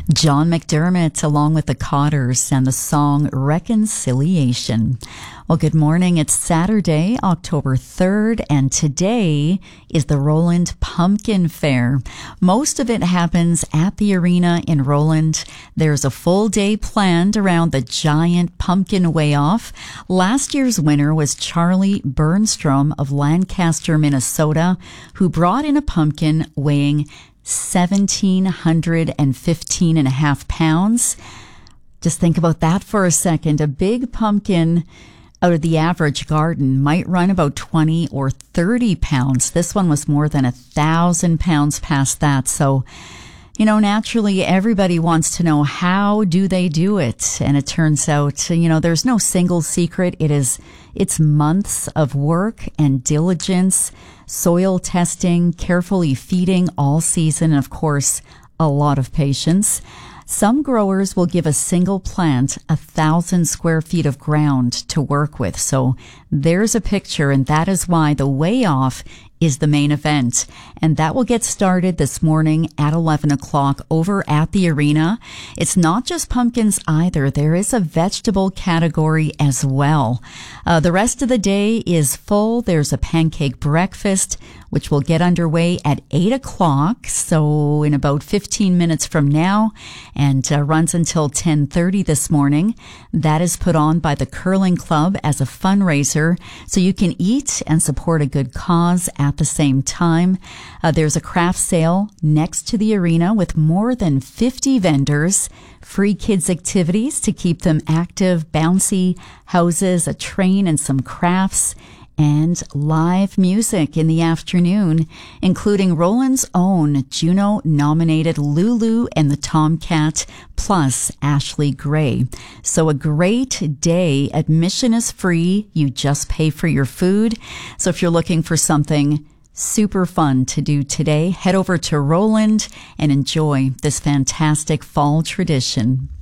John McDermott along with the Cotters and the song Reconciliation. Well, good morning. It's Saturday, October 3rd, and today is the Roland Pumpkin Fair. Most of it happens at the arena in Roland. There's a full day planned around the giant pumpkin weigh-off. Last year's winner was Charlie Bernstrom of Lancaster, Minnesota, who brought in a pumpkin weighing 1,715 and a half pounds. Just think about that for a second. A big pumpkin out of the average garden might run about 20 or 30 pounds. This one was more than 1,000 pounds past that. So, naturally everybody wants to know, how do they do it? And it turns out, there's no single secret. It's months of work and diligence, soil testing, carefully feeding all season, and of course, a lot of patience. Some growers will give a single plant 1,000 square feet of ground to work with. So there's a picture, and that is why the weigh-off is the main event. And that will get started this morning at 11 o'clock over at the arena. It's not just pumpkins either. There is a vegetable category as well. The rest of the day is full. There's a pancake breakfast, which will get underway at 8 o'clock. So in about 15 minutes from now, and runs until 10:30 this morning. That is put on by the Curling Club as a fundraiser, so you can eat and support a good cause at the same time. There's a craft sale next to the arena with more than 50 vendors, free kids activities to keep them active, bouncy houses, a train and some crafts, and live music in the afternoon, including Roland's own Juno-nominated Lulu and the Tomcat, plus Ashley Gray. So a great day. Admission is free. You just pay for your food. So if you're looking for something super fun to do today, head over to Roland and enjoy this fantastic fall tradition.